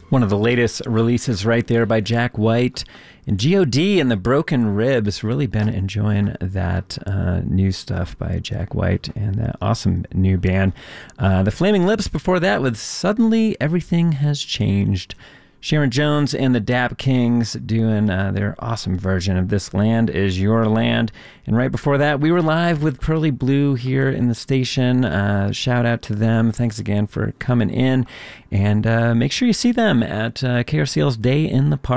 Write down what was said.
One of the latest releases right there by Jack White and G.O.D. and the Broken Ribs. Really been enjoying that new stuff by Jack White and that awesome new band. The Flaming Lips before that with Suddenly Everything Has Changed. Sharon Jones and the Dap Kings doing their awesome version of This Land Is Your Land. And right before that, we were live with Pearly Blue here in the station. Shout out to them. Thanks again for coming in. And make sure you see them at KRCL's Day in the Park.